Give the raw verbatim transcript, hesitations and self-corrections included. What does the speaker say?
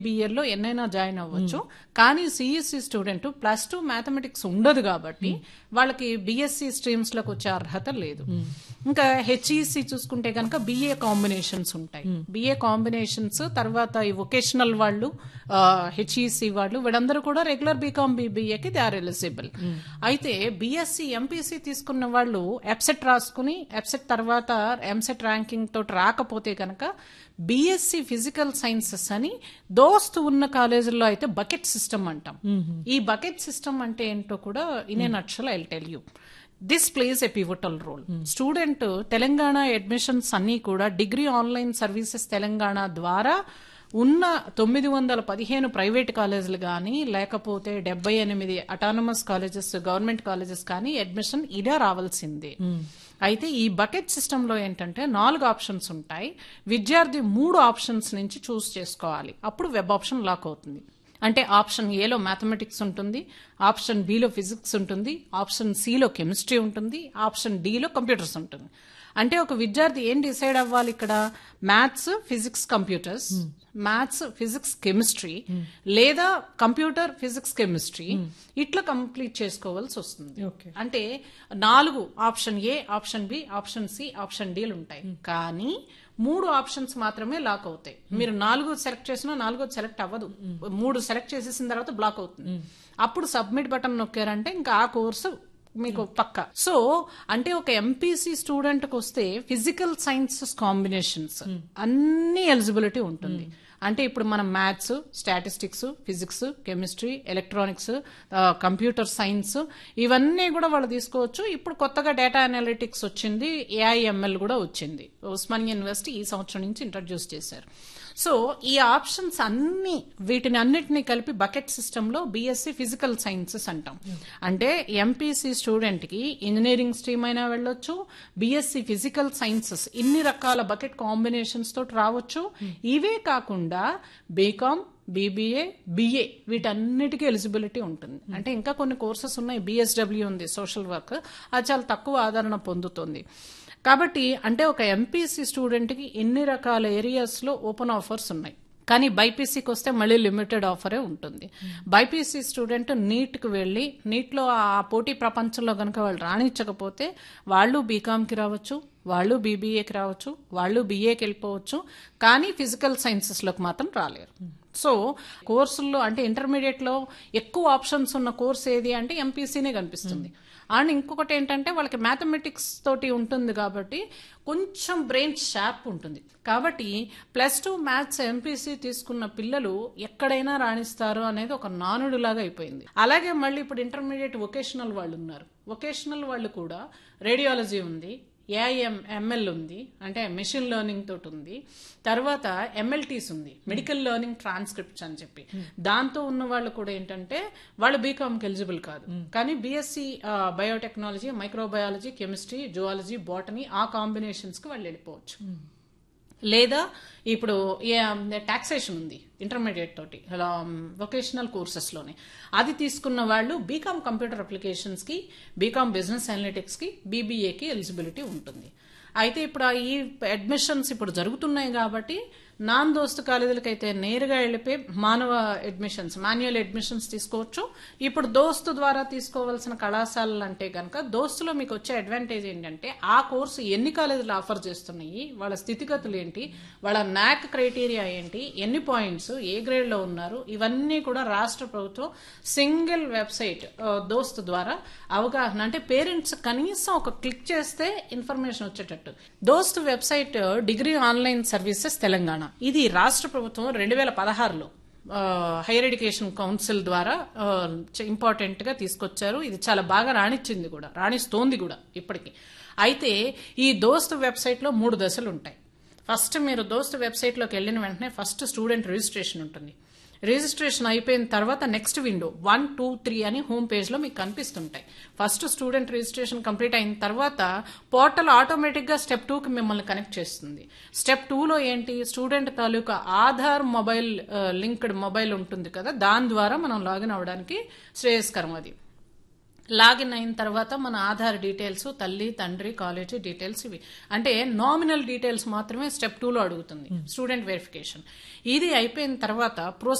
బిఏలో ఎన్నైనా జాయిన్ అవ్వచ్చు. కానీ CSC student plus two mathematics ఉండదు కాబట్టి వాళ్ళకి బిఎస్సి స్ట్రీమ్స్ లోకి వచ్చే అర్హత లేదు. ఇంకా హెచ్ఈసి చూసుకుంటే కనుక బిఏ కాంబినేషన్స్ ఉంటాయి. బిఏ కాంబినేషన్స్ తర్వాత ఈ వొకేషనల్ వాళ్ళు, హెచ్ఈసి వాళ్ళు, వీళ్ళందరూ కూడా regular BCom బీబీఏకి they are eligible. అయితే బిఎస్సి ఎంపీసీ తీసుకున్న వాళ్ళు ఎప్సెట్ రాసుకుని ఎప్సెట్ తర్వాత ఎంసెట్ ర్యాంకింగ్ తోటి రాకపోతే కనుక బిఎస్సి ఫిజికల్ సైన్సెస్ అని దోస్తు ఉన్న కాలేజీల్లో అయితే బకెట్ సిస్టమ్ అంటాం. ఈ బకెట్ సిస్టమ్ అంటే ఏంటో కూడా in a nutshell I will tell you. This place a pivotal role. Student Telangana admissions అన్ని కూడా డిగ్రీ ఆన్లైన్ సర్వీసెస్ తెలంగాణ ద్వారా ఉన్న తొమ్మిది వందల పదిహేను ప్రైవేట్ కాలేజీలు కానీ లేకపోతే డెబ్బై ఎనిమిది అటానమస్ కాలేజెస్ గవర్నమెంట్ కాలేజెస్ కానీ అడ్మిషన్ ఇలా రావాల్సిందే. అయితే ఈ బకెట్ సిస్టమ్ లో ఏంటంటే నాలుగు ఆప్షన్స్ ఉంటాయి. విద్యార్థి మూడు ఆప్షన్స్ నుంచి చూస్ చేసుకోవాలి. అప్పుడు వెబ్ ఆప్షన్ లాక్ అవుతుంది. అంటే ఆప్షన్ ఏలో మ్యాథమెటిక్స్ ఉంటుంది, ఆప్షన్ బిలో ఫిజిక్స్ ఉంటుంది, ఆప్షన్ సిలో కెమిస్ట్రీ ఉంటుంది, ఆప్షన్ డిలో కంప్యూటర్స్ ఉంటుంది. అంటే ఒక విద్యార్థి ఏం డిసైడ్ అవ్వాలి ఇక్కడ? Maths, physics, computers, maths, physics, chemistry, లేదా కంప్యూటర్, ఫిజిక్స్, కెమిస్ట్రీ ఇట్లా కంప్లీట్ చేసుకోవాల్సి వస్తుంది. అంటే నాలుగు option A, option B, option C, option deal ఉంటాయి. కానీ మూడు ఆప్షన్స్ మాత్రమే లాక్ అవుతాయి. మీరు నాలుగు సెలెక్ట్ చేసినా నాలుగో సెలెక్ట్ అవ్వదు. మూడు సెలెక్ట్ చేసేసిన తర్వాత బ్లాక్ అవుతుంది. అప్పుడు సబ్మిట్ బటన్ నొక్కారంటే ఇంకా ఆ కోర్సు మీకు పక్క. సో అంటే ఒక ఎంపీసీ స్టూడెంట్ కి వస్తే ఫిజికల్ సైన్సెస్ కాంబినేషన్స్ అన్ని ఎలిజిబిలిటీ ఉంటుంది. అంటే ఇప్పుడు మనం maths, statistics, physics, chemistry, electronics, computer science ఇవన్నీ కూడా వాళ్ళు తీసుకోవచ్చు. ఇప్పుడు కొత్తగా డేటా అనాలిటిక్స్ వచ్చింది, ఏఐఎంఎల్ కూడా వచ్చింది. ఉస్మానియా యూనివర్సిటీ ఈ సంవత్సరం నుంచి ఇంట్రడ్యూస్ చేశారు. సో ఈ ఆప్షన్స్ అన్ని వీటిని అన్నిటినీ కలిపి బకెట్ సిస్టమ్ లో బిఎస్సి ఫిజికల్ సైన్సెస్ అంటాం. అంటే ఎంపీసీ స్టూడెంట్ కి ఇంజనీరింగ్ స్ట్రీమ్ అయినా వెళ్ళొచ్చు, బిఎస్సి ఫిజికల్ సైన్సెస్ ఇన్ని రకాల బకెట్ కాంబినేషన్స్ తోటి రావచ్చు. ఇవే కాకుండా బీకామ్, బీబీఏ, బిఏ వీటన్నిటికీ ఎలిజిబిలిటీ ఉంటుంది. అంటే ఇంకా కొన్ని కోర్సెస్ ఉన్నాయి. బిఎస్డబ్ల్యూ ఉంది, సోషల్ వర్క్, అది చాలా తక్కువ ఆదరణ పొందుతుంది. కాబట్టి అంటే ఒక ఎంపీసీ స్టూడెంట్ కి ఎన్ని రకాల ఏరియాస్ లో ఓపెన్ ఆఫర్స్ ఉన్నాయి. కానీ బైపీసీకి వస్తే మళ్ళీ లిమిటెడ్ ఆఫరే ఉంటుంది. బైపీసీ స్టూడెంట్ నీట్ కి వెళ్లి నీట్ లో ఆ పోటీ ప్రపంచంలో కనుక వాళ్ళు రాణించకపోతే వాళ్ళు బీకామ్కి రావచ్చు, వాళ్ళు బీబీఏకి రావచ్చు, వాళ్ళు బిఏకి వెళ్ళిపోవచ్చు. కానీ ఫిజికల్ సైన్సెస్ లోకి మాత్రం రాలేరు. సో కోర్సుల్లో అంటే ఇంటర్మీడియట్ లో ఎక్కువ ఆప్షన్స్ ఉన్న కోర్స్ ఏది అంటే ఎంపీసీనే కనిపిస్తుంది. అండ్ ఇంకొకటి ఏంటంటే వాళ్ళకి మ్యాథమెటిక్స్ తోటి ఉంటుంది కాబట్టి కొంచెం బ్రెయిన్ షార్ప్ ఉంటుంది. కాబట్టి ప్లస్ టూ మ్యాథ్స్ ఎంపీసీ తీసుకున్న పిల్లలు ఎక్కడైనా రాణిస్తారు అనేది ఒక నానుడిలాగా అయిపోయింది. అలాగే మళ్ళీ ఇప్పుడు ఇంటర్మీడియట్ వొకేషనల్ వాళ్ళు ఉన్నారు. వొకేషనల్ వాళ్ళు కూడా రేడియాలజీ ఉంది, ఏఐఎం ఎంఎల్ ఉంది, అంటే మెషిన్ లెర్నింగ్ తోటి ఉంది, తర్వాత ఎంఎల్టీస్ ఉంది, మెడికల్ లెర్నింగ్ ట్రాన్స్క్రిప్ట్స్ అని చెప్పి. దాంతో ఉన్న వాళ్ళు కూడా ఏంటంటే వాళ్ళు బీకామ్కి ఎలిజిబుల్ కాదు. కానీ BSc biotechnology, microbiology, chemistry, zoology, botany ఆ కాంబినేషన్స్ కి వాళ్ళు వెళ్ళిపోవచ్చు. లేదా ఇప్పుడు టాక్సేషన్ ఉంది ఇంటర్మీడియట్ తోటి వొకేషనల్ కోర్సెస్ లోనే, అది తీసుకున్న వాళ్ళు బీకామ్ కంప్యూటర్ అప్లికేషన్స్ కి, బీకామ్ బిజినెస్ అనలిటిక్స్ కి, బీబీఏకి ఎలిజిబిలిటీ ఉంటుంది. అయితే ఇప్పుడు ఈ అడ్మిషన్స్ ఇప్పుడు జరుగుతున్నాయి కాబట్టి నాన్ దోస్తు కాలేజీలకు అయితే నేరుగా వెళ్ళిపోయి మానవ అడ్మిషన్స్, మాన్యువల్ అడ్మిషన్స్ తీసుకోవచ్చు. ఇప్పుడు దోస్తు ద్వారా తీసుకోవాల్సిన కళాశాలలు అంటే కనుక దోస్తులో మీకు వచ్చే అడ్వాంటేజ్ ఏంటంటే ఆ కోర్సు ఎన్ని కాలేజీలు ఆఫర్ చేస్తున్నాయి, వాళ్ళ స్థితిగతులు ఏంటి, వాళ్ళ నాక్ క్రైటీరియా ఏంటి, ఎన్ని పాయింట్స్, ఏ గ్రేడ్ లో ఉన్నారు, ఇవన్నీ కూడా రాష్ట్ర ప్రభుత్వం సింగిల్ వెబ్సైట్ దోస్తు ద్వారా అవగాహన, అంటే పేరెంట్స్ కనీసం ఒక క్లిక్ చేస్తే ఇన్ఫర్మేషన్ వచ్చేటట్టు. దోస్తు website degree online services Telangana, ఇది రాష్ట్ర ప్రభుత్వం రెండు వేల పదహారులో హైయర్ ఎడ్యుకేషన్ కౌన్సిల్ ద్వారా ఇంపార్టెంట్ గా తీసుకొచ్చారు. ఇది చాలా బాగా రాణించింది కూడా, రాణిస్తోంది కూడా ఇప్పటికి. అయితే ఈ దోస్తు వెబ్సైట్ లో మూడు దశలు ఉంటాయి. ఫస్ట్ మీరు దోస్తు వెబ్సైట్ లోకి వెళ్ళిన వెంటనే ఫస్ట్ స్టూడెంట్ రిజిస్ట్రేషన్ ఉంటుంది. రిజిస్ట్రేషన్ అయిపోయిన తర్వాత next window one two three అని హోమ్ పేజ్ లో మీకు కనిపిస్తుంటాయి. ఫస్ట్ స్టూడెంట్ రిజిస్ట్రేషన్ కంప్లీట్ అయిన తర్వాత పోర్టల్ ఆటోమేటిక్ గా స్టెప్ టూ కి మిమ్మల్ని కనెక్ట్ చేస్తుంది. స్టెప్ టూ లో ఏంటి, స్టూడెంట్ తాలూకా ఆధార్ మొబైల్ లింక్డ్ మొబైల్ ఉంటుంది కదా, దాని ద్వారా మనం లాగిన్ అవడానికి శ్రేయస్కరం అది. లాగిన్ అయిన తర్వాత మన ఆధార్ డీటెయిల్స్, తల్లి తండ్రి కాలేజీ డీటెయిల్స్, ఇవి అంటే నామినల్ డీటెయిల్స్ మాత్రమే స్టెప్ టూ లో అడుగుతుంది స్టూడెంట్ వెరిఫికేషన్. ఇది అయిపోయిన తర్వాత